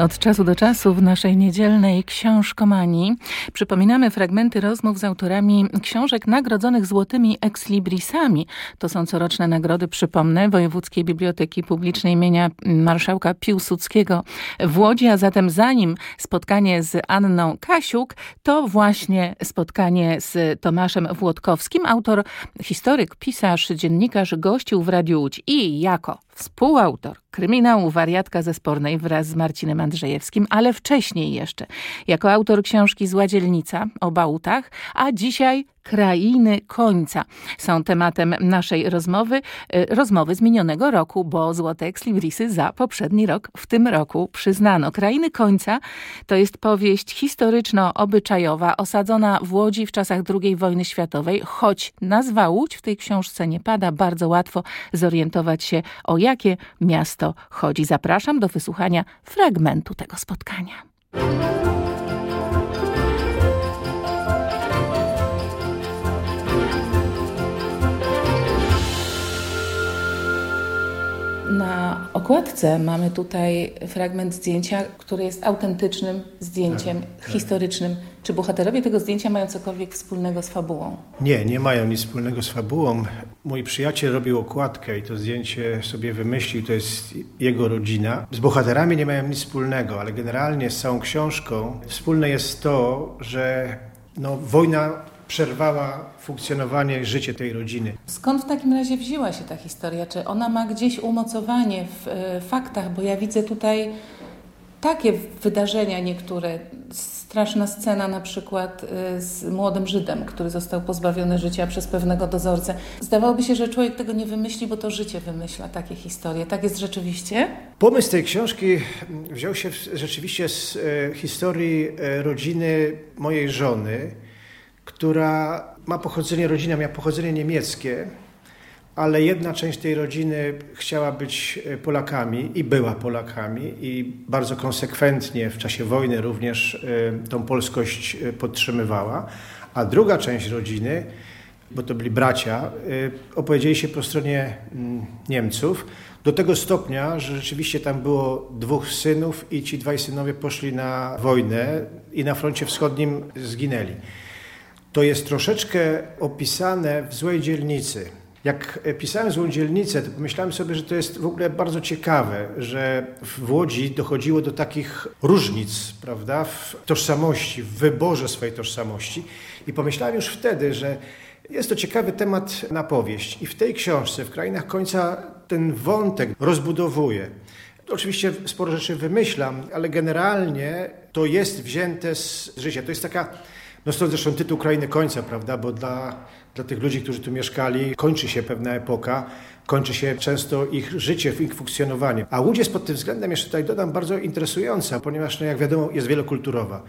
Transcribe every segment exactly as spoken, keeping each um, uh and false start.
Od czasu do czasu w naszej niedzielnej książkomanii przypominamy fragmenty rozmów z autorami książek nagrodzonych złotymi ekslibrisami. To są coroczne nagrody, przypomnę, Wojewódzkiej Biblioteki Publicznej imienia Marszałka Piłsudskiego w Łodzi. A zatem zanim spotkanie z Anną Kasiuk, to właśnie spotkanie z Tomaszem Włodkowskim. Autor, historyk, pisarz, dziennikarz gościł w Radiu Łódź i jako współautor kryminału Wariatka ze Spornej wraz z Marcinem Andrzejewskim, ale wcześniej jeszcze jako autor książki Zła dzielnica o Bałutach, a dzisiaj Krainy końca są tematem naszej rozmowy, rozmowy z minionego roku, bo złote ekslibrisy za poprzedni rok w tym roku przyznano. Krainy końca to jest powieść historyczno-obyczajowa osadzona w Łodzi w czasach drugiej wojny światowej, choć nazwa Łódź w tej książce nie pada, bardzo łatwo zorientować się, o jakie miasto chodzi. Zapraszam do wysłuchania fragmentu tego spotkania. Na okładce mamy tutaj fragment zdjęcia, który jest autentycznym zdjęciem tak, historycznym. Tak. Czy bohaterowie tego zdjęcia mają cokolwiek wspólnego z fabułą? Nie, nie mają nic wspólnego z fabułą. Mój przyjaciel robił okładkę i to zdjęcie sobie wymyślił, to jest jego rodzina. Z bohaterami nie mają nic wspólnego, ale generalnie z całą książką wspólne jest to, że no, wojna przerwała funkcjonowanie i życie tej rodziny. Skąd w takim razie wzięła się ta historia? Czy ona ma gdzieś umocowanie w e, faktach? Bo ja widzę tutaj takie wydarzenia niektóre. Straszna scena na przykład e, z młodym Żydem, który został pozbawiony życia przez pewnego dozorcę. Zdawałoby się, że człowiek tego nie wymyśli, bo to życie wymyśla takie historie. Tak jest rzeczywiście? Pomysł tej książki wziął się rzeczywiście z e, historii e, rodziny mojej żony, która ma pochodzenie, rodzina miała pochodzenie niemieckie, ale jedna część tej rodziny chciała być Polakami i była Polakami i bardzo konsekwentnie w czasie wojny również tą polskość podtrzymywała, a druga część rodziny, bo to byli bracia, opowiedzieli się po stronie Niemców do tego stopnia, że rzeczywiście tam było dwóch synów i ci dwaj synowie poszli na wojnę i na froncie wschodnim zginęli. To jest troszeczkę opisane w Złej dzielnicy. Jak pisałem Złą dzielnicę, to pomyślałem sobie, że to jest w ogóle bardzo ciekawe, że w Łodzi dochodziło do takich różnic, prawda, w tożsamości, w wyborze swojej tożsamości. I pomyślałem już wtedy, że jest to ciekawy temat na powieść. I w tej książce, w Krainach końca, ten wątek rozbudowuje. Oczywiście sporo rzeczy wymyślam, ale generalnie to jest wzięte z życia. To jest taka... No stąd zresztą tytuł Krainy końca, prawda, bo dla, dla tych ludzi, którzy tu mieszkali, kończy się pewna epoka, kończy się często ich życie, ich funkcjonowanie. A Łódź jest pod tym względem, jeszcze tutaj dodam, bardzo interesująca, ponieważ, no jak wiadomo, jest wielokulturowa.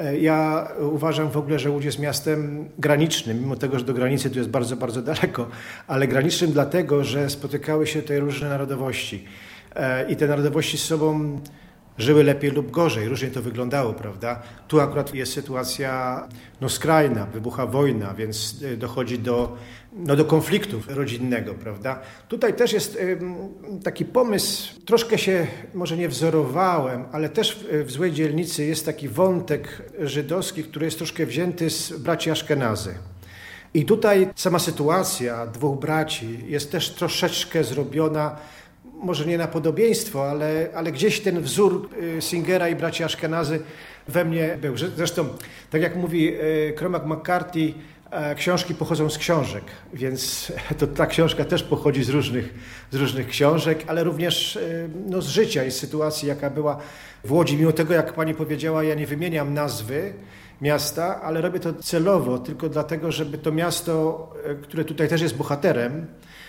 Ja uważam w ogóle, że Łódź jest miastem granicznym, mimo tego, że do granicy tu jest bardzo, bardzo daleko, ale granicznym dlatego, że spotykały się tutaj różne narodowości i te narodowości z sobą żyły lepiej lub gorzej, różnie to wyglądało, prawda? Tu akurat jest sytuacja no, skrajna, wybucha wojna, więc dochodzi do, no, do konfliktu rodzinnego, prawda? Tutaj też jest y, taki pomysł, troszkę się może nie wzorowałem, ale też w, w Złej dzielnicy jest taki wątek żydowski, który jest troszkę wzięty z braci Aszkenazy. I tutaj sama sytuacja dwóch braci jest też troszeczkę zrobiona, może nie na podobieństwo, ale, ale gdzieś ten wzór Singera i braci Aszkenazy we mnie był. Zresztą, tak jak mówi Cormac McCarthy, książki pochodzą z książek, więc to ta książka też pochodzi z różnych, z różnych książek, ale również no, z życia i z sytuacji, jaka była w Łodzi. Mimo tego, jak pani powiedziała, ja nie wymieniam nazwy miasta, ale robię to celowo, tylko dlatego, żeby to miasto, które tutaj też jest bohaterem,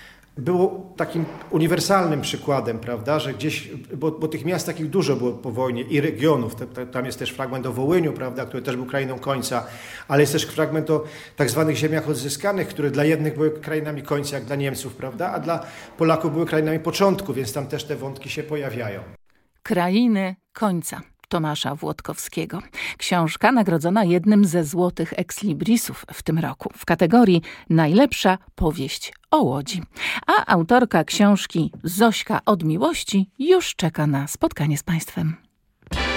było takim uniwersalnym przykładem, prawda, że gdzieś, bo, bo tych miast takich dużo było po wojnie i regionów, tam jest też fragment o Wołyniu, prawda, który też był krainą końca, ale jest też fragment o tak zwanych ziemiach odzyskanych, które dla jednych były krainami końca, jak dla Niemców, prawda, a dla Polaków były krainami początku, więc tam też te wątki się pojawiają. Krainy końca Tomasza Włodkowskiego. Książka nagrodzona jednym ze złotych ekslibrisów w tym roku w kategorii Najlepsza powieść o Łodzi. A autorka książki Zośka od miłości już czeka na spotkanie z Państwem.